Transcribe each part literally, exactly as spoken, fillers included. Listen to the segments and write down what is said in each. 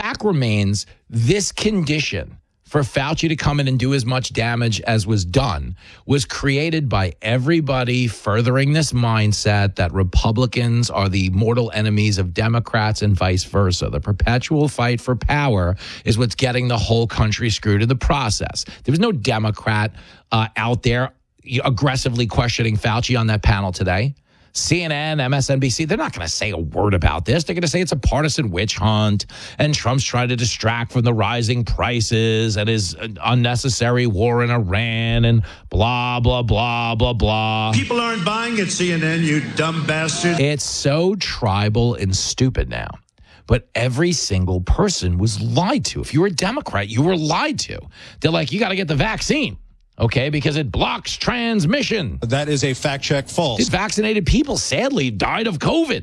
fact remains, this condition for Fauci to come in and do as much damage as was done was created by everybody furthering this mindset that Republicans are the mortal enemies of Democrats and vice versa. The perpetual fight for power is what's getting the whole country screwed in the process. There was no Democrat uh, out there aggressively questioning Fauci on that panel today. C N N, M S N B C, they're not going to say a word about this. They're going to say it's a partisan witch hunt, and Trump's trying to distract from the rising prices and his unnecessary war in Iran and blah, blah, blah, blah, blah. People aren't buying it, C N N, you dumb bastard. It's so tribal and stupid now. But every single person was lied to. If you were a Democrat, you were lied to. They're like, you got to get the vaccine. Okay, because it blocks transmission. That is a fact check false. These vaccinated people, sadly, died of COVID.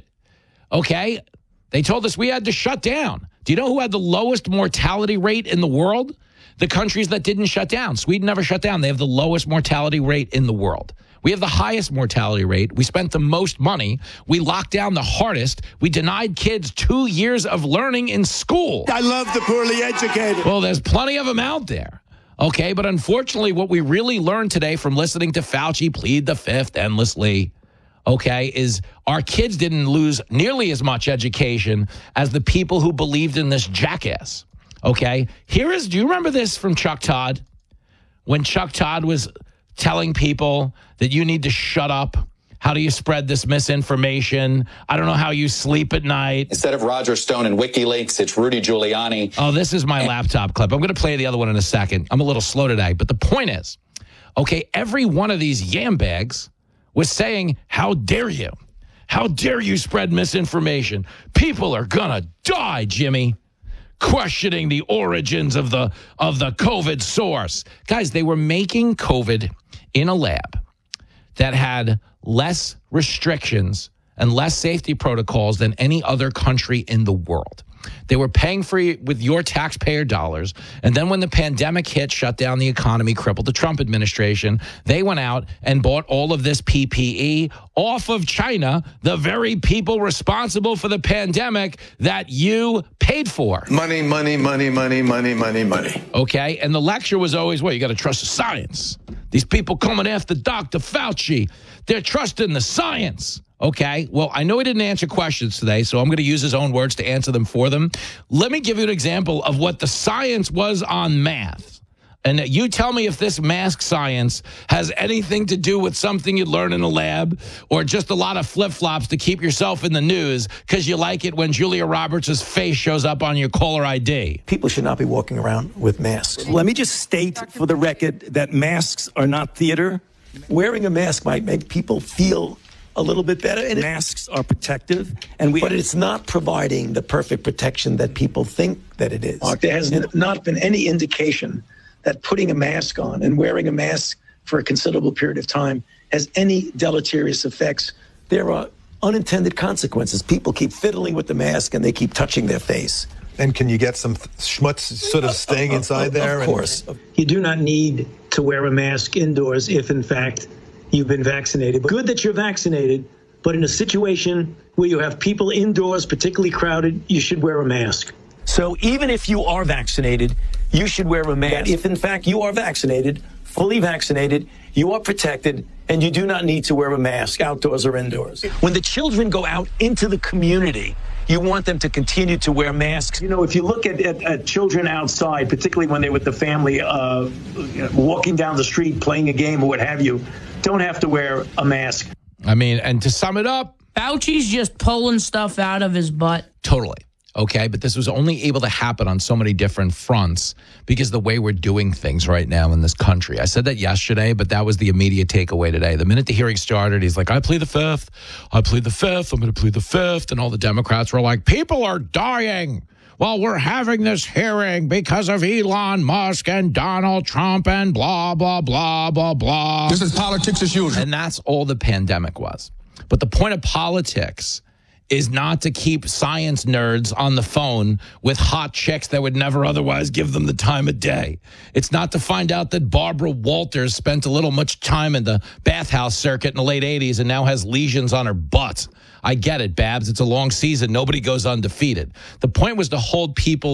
Okay, they told us we had to shut down. Do you know who had the lowest mortality rate in the world? The countries that didn't shut down. Sweden never shut down. They have the lowest mortality rate in the world. We have the highest mortality rate. We spent the most money. We locked down the hardest. We denied kids two years of learning in school. I love the poorly educated. Well, there's plenty of them out there. Okay, but unfortunately, what we really learned today from listening to Fauci plead the fifth endlessly, okay, is our kids didn't lose nearly as much education as the people who believed in this jackass. Okay, here is, do you remember this from Chuck Todd? When Chuck Todd was telling people that you need to shut up. How do you spread this misinformation? I don't know how you sleep at night. Instead of Roger Stone and WikiLeaks, it's Rudy Giuliani. Oh, this is my laptop clip. I'm going to play the other one in a second. I'm a little slow today. But the point is, okay, every one of these yam bags was saying, how dare you? How dare you spread misinformation? People are going to die, Jimmy. Questioning the origins of the of the COVID source. Guys, they were making COVID in a lab that had less restrictions and less safety protocols than any other country in the world. They were paying for it with your taxpayer dollars. And then when the pandemic hit, shut down the economy, crippled the Trump administration, they went out and bought all of this P P E off of China, the very people responsible for the pandemic that you paid for. Money, money, money, money, money, money, money. Okay, and the lecture was always, well, you got to trust the science. These people coming after Doctor Fauci, they're trusting the science. Okay, well, I know he didn't answer questions today, so I'm going to use his own words to answer them for them. Let me give you an example of what the science was on math. And you tell me if this mask science has anything to do with something you learn in a lab or just a lot of flip-flops to keep yourself in the news because you like it when Julia Roberts' face shows up on your caller I D. People should not be walking around with masks. Let me just state for the record that masks are not theater. Wearing a mask might make people feel a little bit better, and masks are protective, and we, but it's not providing the perfect protection that people think that it is. Mark, there has not been any indication that putting a mask on and wearing a mask for a considerable period of time has any deleterious effects. There are unintended consequences. People keep fiddling with the mask and they keep touching their face. And can you get some th- schmutz sort of staying inside there? Of course. And you do not need to wear a mask indoors if, in fact, you've been vaccinated. Good that you're vaccinated, but in a situation where you have people indoors, particularly crowded, you should wear a mask. So even if you are vaccinated, you should wear a mask. If, in fact, you are vaccinated, fully vaccinated, you are protected, and you do not need to wear a mask outdoors or indoors. When the children go out into the community, you want them to continue to wear masks. You know, if you look at, at, at children outside, particularly when they're with the family, uh, walking down the street, playing a game or what have you, don't have to wear a mask. I mean, and to sum it up, Fauci's just pulling stuff out of his butt. Totally. Okay, but this was only able to happen on so many different fronts because the way we're doing things right now in this country. I said that yesterday, but that was the immediate takeaway today. The minute the hearing started, he's like, I plead the fifth. I plead the fifth. I'm going to plead the fifth. And all the Democrats were like, people are dying while we're having this hearing because of Elon Musk and Donald Trump and blah, blah, blah, blah, blah. This is politics as usual. And that's all the pandemic was. But the point of politics is not to keep science nerds on the phone with hot chicks that would never otherwise give them the time of day. It's not to find out that Barbara Walters spent a little much time in the bathhouse circuit in the late eighties and now has lesions on her butt. I get it, Babs. It's a long season. Nobody goes undefeated. The point was to hold people